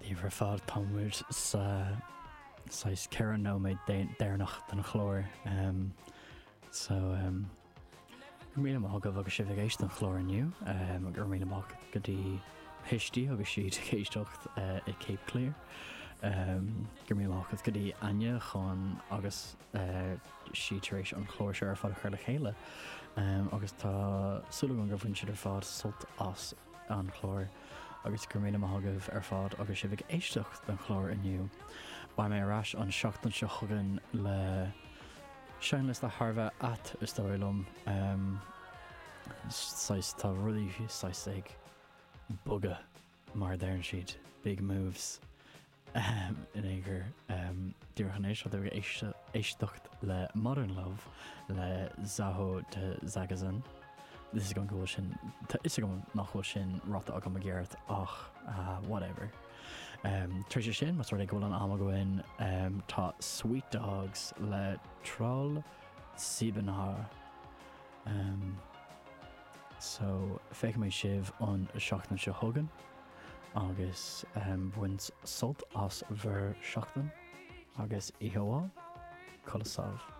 Níor fád támuid sa ceann nó méid déarnach den chlór. So gur míle mágah agus sibh éist an chlór aniu, gur míle mág go dtí hiistí agus siad chéisteocht i Cape Clear. Gur míle mágad go dtí aine chun agus siad éis an chlór se ar fád chuir le chéile. Agus tá súlagan gur bhain siad ar fád sult as an chlór. Agus gur míle mágah ar fád agus sibh éisteocht den chlór aniu. Ba mé arás an seachtain seo chugan le seanlas le Harbheith at is dóilm. Tá rudí ag buga mar déirn siad big moves in éigear dúrchanéis a bh éisteocht le Modern Love le Zaho de Zagazan. This is going to go sin is going nachhol sin rata agam magéirt ach whatever. Treasure sin mas rud go an amagoin tá Sweet Dogs le Troll Siebenhaar. So feic mé sibh an seachtain se thugan agus buint sult as bhar seachtain agus ihuaá colasáh.